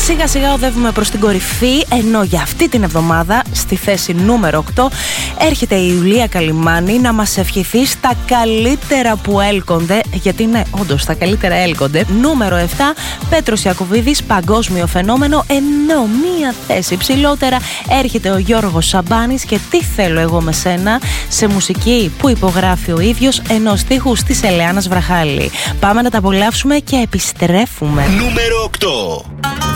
Σιγά σιγά οδεύουμε προς την κορυφή, ενώ για αυτή την εβδομάδα στη θέση νούμερο 8 έρχεται η Ιουλία Καλυμάνη να μας ευχηθεί στα καλύτερα που έλκονται, γιατί ναι, όντως τα καλύτερα έλκονται. Νούμερο 7, Πέτρος Ιακωβίδης, Παγκόσμιο Φαινόμενο, ενώ μία θέση ψηλότερα έρχεται ο Γιώργος Σαμπάνης και Τι θέλω εγώ με σένα, σε μουσική που υπογράφει ο ίδιος, ενώ στίχους της Ελεάνας Βραχάλη. Πάμε να τα απολαύσουμε και επιστρέφουμε. Νούμερο 8.